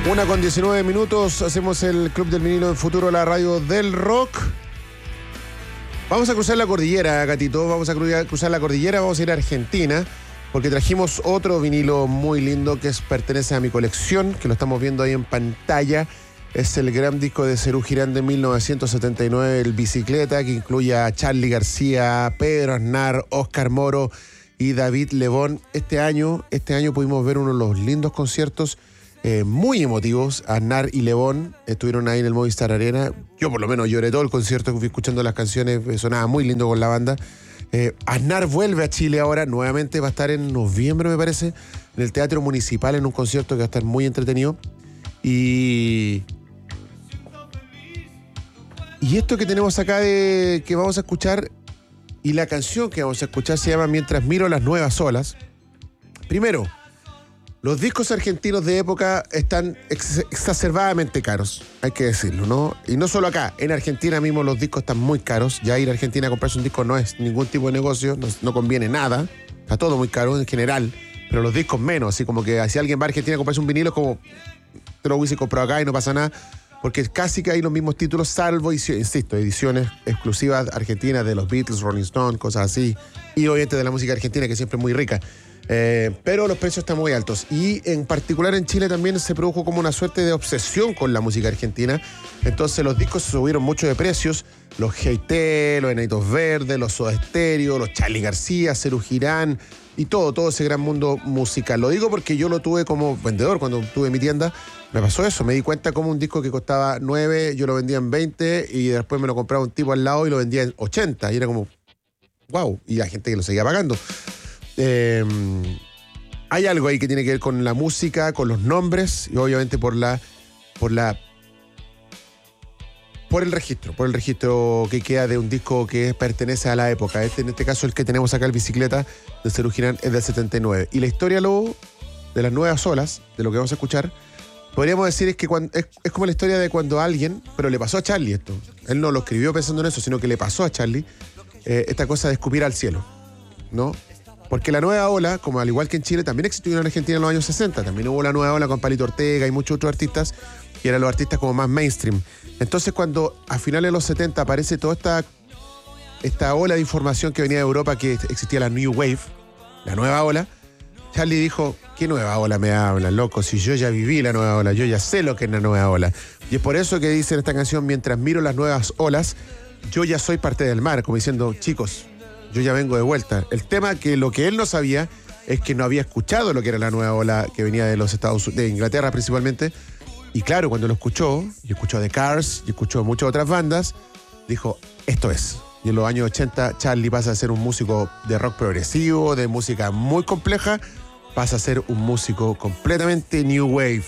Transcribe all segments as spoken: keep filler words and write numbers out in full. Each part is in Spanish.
Una con diecinueve minutos, hacemos el Club del Vinilo en Futuro, la radio del rock. Vamos a cruzar la cordillera, Gatito, vamos a cruzar la cordillera, vamos a ir a Argentina, porque trajimos otro vinilo muy lindo que es, pertenece a mi colección, que lo estamos viendo ahí en pantalla. Es el gran disco de Serú Girán de mil novecientos setenta y nueve, el Bicicleta, que incluye a Charly García, Pedro Aznar, Oscar Moro y David Lebón. Este año, este año pudimos ver uno de los lindos conciertos eh, muy emotivos. Aznar y Lebón estuvieron ahí en el Movistar Arena. Yo por lo menos lloré todo el concierto, fui escuchando las canciones, sonaba muy lindo con la banda. Eh, Aznar vuelve a Chile ahora, nuevamente va a estar en noviembre, me parece, en el Teatro Municipal, en un concierto que va a estar muy entretenido. Y... Y esto que tenemos acá de que vamos a escuchar, y la canción que vamos a escuchar se llama Mientras miro las nuevas olas. Primero, los discos argentinos de época están ex- exacerbadamente caros, hay que decirlo, ¿no? Y no solo acá, en Argentina mismo los discos están muy caros. Ya ir a Argentina a comprarse un disco no es ningún tipo de negocio, no, no conviene nada, está todo muy caro en general, pero los discos menos, así como que si alguien va a Argentina a comprarse un vinilo es como, te lo hubiese comprado acá y no pasa nada. Porque casi que hay los mismos títulos, salvo, insisto, ediciones exclusivas argentinas de los Beatles, Rolling Stones, cosas así. Y obviamente de la música argentina, que siempre es muy rica. Eh, pero los precios están muy altos. Y en particular en Chile también se produjo como una suerte de obsesión con la música argentina. Entonces los discos subieron mucho de precios. Los G T, los Enanitos Verdes, los Soda Stereo, los Charly García, Serú Girán y todo, todo ese gran mundo musical. Lo digo porque yo lo tuve como vendedor cuando tuve mi tienda. Me pasó eso, me di cuenta como un disco que costaba nueve, yo lo vendía en veinte y después me lo compraba un tipo al lado y lo vendía en ochenta. Y era como, wow, y la gente que lo seguía pagando. Eh, hay algo ahí que tiene que ver con la música, con los nombres y obviamente por la, por la, por el registro, por el registro que queda de un disco que pertenece a la época. Este, en este caso el que tenemos acá, el Bicicleta de Serú Girán, es del setenta y nueve. Y la historia luego de las nuevas olas, de lo que vamos a escuchar, podríamos decir es que cuando, es, es como la historia de cuando alguien, pero le pasó a Charly esto. Él no lo escribió pensando en eso, sino que le pasó a Charly eh, esta cosa de escupir al cielo, ¿no? Porque la nueva ola, como al igual que en Chile, también existió en Argentina en los años sesenta. También hubo la nueva ola con Palito Ortega y muchos otros artistas, que eran los artistas como más mainstream. Entonces, cuando a finales de los setenta aparece toda esta, esta ola de información que venía de Europa, que existía la New Wave, la nueva ola, Charly dijo, ¿qué nueva ola me hablan, loco? Si yo ya viví la nueva ola, yo ya sé lo que es la nueva ola. Y es por eso que dice en esta canción, mientras miro las nuevas olas, yo ya soy parte del mar, como diciendo, chicos, yo ya vengo de vuelta. El tema que lo que él no sabía es que no había escuchado lo que era la nueva ola que venía de los Estados Unidos, de Inglaterra principalmente. Y claro, cuando lo escuchó, y escuchó The Cars, y escuchó muchas otras bandas, dijo, esto es. Y en los años ochenta, Charly pasa a ser un músico de rock progresivo, de música muy compleja, pasa a ser un músico completamente new wave.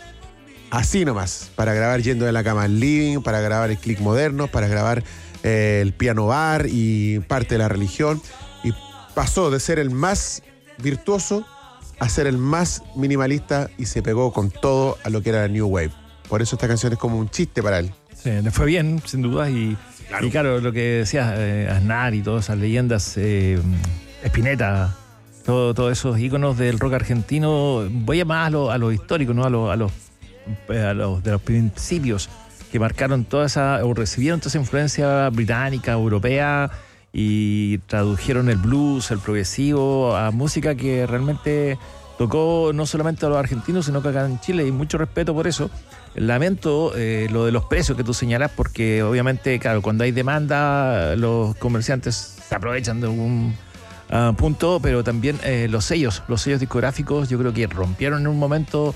Así nomás, para grabar yendo de la cama al living, para grabar el click moderno, para grabar eh, el piano bar y parte de la religión. Y pasó de ser el más virtuoso a ser el más minimalista y se pegó con todo a lo que era la new wave. Por eso esta canción es como un chiste para él. Sí, le fue bien, sin duda. Y claro, y claro lo que decías, eh, Aznar y todas esas leyendas, eh, Spinetta, Todo, todos esos íconos del rock argentino, voy a más a lo, a lo histórico, ¿no? A los a los a los de los principios que marcaron toda esa, o recibieron toda esa influencia británica, europea, y tradujeron el blues, el progresivo, a música que realmente tocó no solamente a los argentinos, sino que acá en Chile, y mucho respeto por eso. Lamento eh, lo de los precios que tú señalas, porque obviamente, claro, cuando hay demanda, los comerciantes se aprovechan de un Uh, punto, pero también eh, los sellos, los sellos discográficos, yo creo que rompieron en un momento,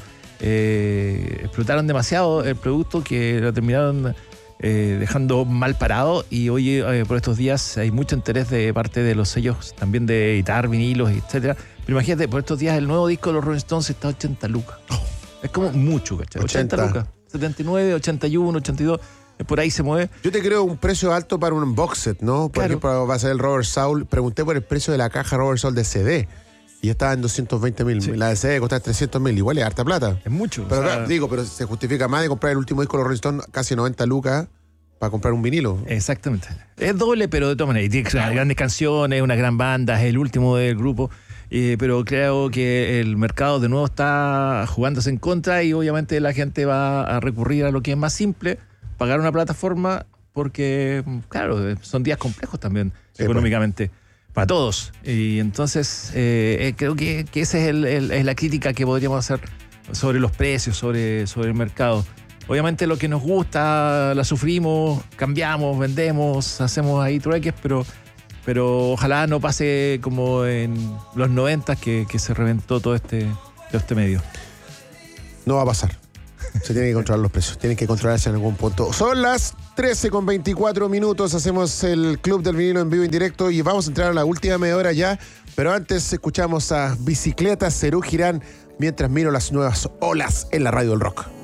eh, explotaron demasiado el producto, que lo terminaron eh, dejando mal parado, y hoy eh, por estos días hay mucho interés de parte de los sellos también de editar vinilos, etcétera. Pero imagínate, por estos días el nuevo disco de los Rolling Stones está a ochenta lucas. Oh, es como mucho, ¿cachai? ochenta lucas. setenta y nueve, ochenta y uno, ochenta y dos. Por ahí se mueve. Yo te creo un precio alto para un box set, ¿no? Por claro. ejemplo, va a ser el Robert Soul. Pregunté por el precio de la caja Robert Soul de C D y estaba en doscientos veinte mil. Sí. La de C D costaba trescientos mil. Igual es harta plata. Es mucho. Pero o sea, claro, digo, pero se justifica más de comprar el último disco de los Rolling Stones, casi noventa lucas, para comprar un vinilo. Exactamente. Es doble, pero de todas maneras. Tiene claro. grandes canciones, una gran banda, es el último del grupo. Eh, pero creo que el mercado de nuevo está jugándose en contra y obviamente la gente va a recurrir a lo que es más simple, pagar una plataforma, porque, claro, son días complejos también sí, económicamente, pues. Para todos. Y entonces eh, creo que, que esa es, el, el, es la crítica que podríamos hacer sobre los precios, sobre, sobre el mercado. Obviamente lo que nos gusta, la sufrimos, cambiamos, vendemos, hacemos ahí trueques, pero... pero ojalá no pase como en los noventas que, que se reventó todo este, todo este medio. No va a pasar. Se tienen que controlar los precios, tienen que controlarse en algún punto. Son las trece con veinticuatro minutos, hacemos el Club del Vinilo en vivo, en directo, y vamos a entrar a la última media hora ya, pero antes escuchamos a Bicicleta, Serú Girán, mientras miro las nuevas olas en la radio del rock.